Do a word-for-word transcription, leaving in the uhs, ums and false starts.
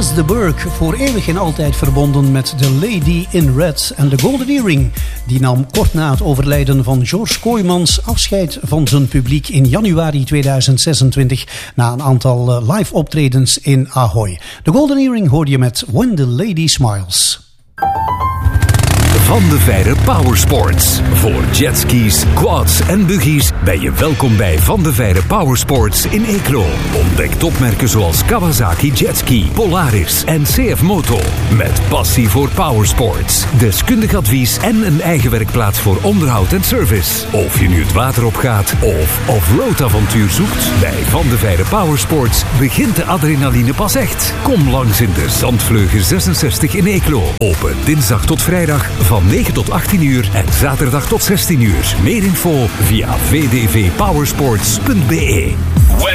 Chris de Burgh, voor eeuwig en altijd verbonden met The Lady in Red en The Golden Earring. Die nam kort na het overlijden van George Kooijmans afscheid van zijn publiek in januari tweeduizend zesentwintig na een aantal live optredens in Ahoy. The Golden Earring hoorde je met When the Lady Smiles. Van de Veire Powersports. Voor jetskis, quads en buggies ben je welkom bij Van de Veire Powersports in Eeklo. Ontdek topmerken zoals Kawasaki Jetski, Polaris en C F Moto. Met passie voor powersports, deskundig advies en een eigen werkplaats voor onderhoud en service. Of je nu het water op gaat of off-road avontuur zoekt, bij Van de Veire Powersports begint de adrenaline pas echt. Kom langs in de Zandvleugen zesenzestig in Eeklo. Open dinsdag tot vrijdag van negen tot achttien uur en zaterdag tot zestien uur. Meer info via v d v powersports punt b e.